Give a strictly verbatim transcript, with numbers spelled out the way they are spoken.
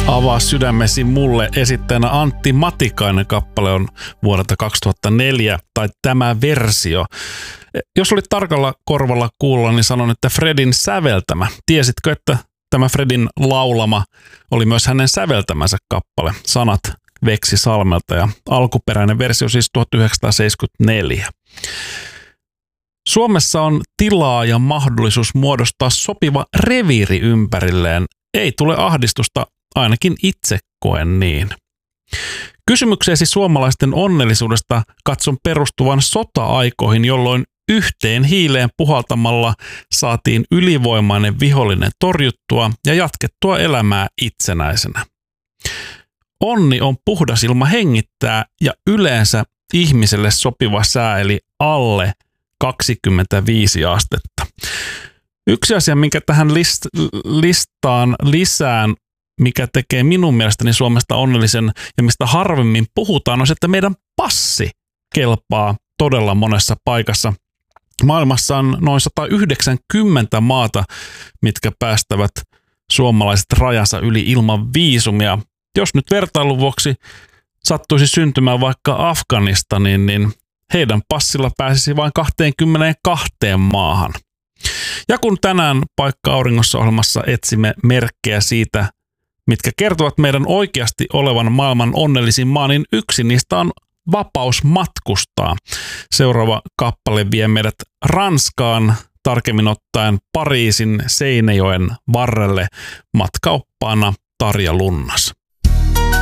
Avaa sydämesi mulle -esittäjänä Antti Matikainen. Kappale on vuodelta kaksituhattaneljä, tai tämä versio. Jos olit tarkalla korvalla kuulla, niin sanon, että Fredin säveltämä. Tiesitkö, että tämä Fredin laulama oli myös hänen säveltämänsä kappale? Sanat Veksi Salmelta ja alkuperäinen versio siis tuhatyhdeksänsataaseitsemänkymmentäneljä. Suomessa on tilaa ja mahdollisuus muodostaa sopiva reviiri ympärilleen. Ei tule ahdistusta, ainakin itse koen niin. Kysymykseesi suomalaisten onnellisuudesta katson perustuvan sota-aikoihin, jolloin yhteen hiileen puhaltamalla saatiin ylivoimainen vihollinen torjuttua ja jatkettua elämää itsenäisenä. Onni on puhdas ilma hengittää ja yleensä ihmiselle sopiva sää, eli alle kaksikymmentäviisi astetta. Yksi asia, minkä tähän list- listaan lisään, mikä tekee minun mielestäni Suomesta onnellisen ja mistä harvemmin puhutaan, on se, että meidän passi kelpaa todella monessa paikassa. Maailmassa on noin sata yhdeksänkymmentä maata, mitkä päästävät suomalaiset rajansa yli ilman viisumia. Jos nyt vertailun vuoksi sattuisi syntymään vaikka Afganistaniin, niin heidän passilla pääsisi vain kaksikymmentäkaksi maahan. Ja kun tänään Paikka auringossa -ohjelmassa etsimme merkkejä siitä, mitkä kertovat meidän oikeasti olevan maailman onnellisin maa, niin yksi niistä on vapaus matkustaa. Seuraava kappale vie meidät Ranskaan, tarkemmin ottaen Pariisin Seinäjoen varrelle, matkaoppaana Tarja Lunnas.